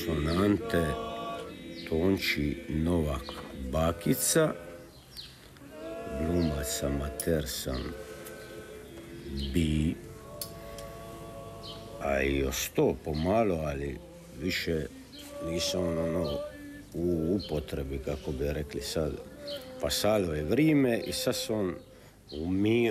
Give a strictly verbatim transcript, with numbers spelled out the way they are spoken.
konsonante Tonči Novak Bakica, glumac amater sam bi, a i ostao pomalo, ali više nisam ono u upotrebi, kako bi rekli sad, pasalo je vrijeme i sad sam umio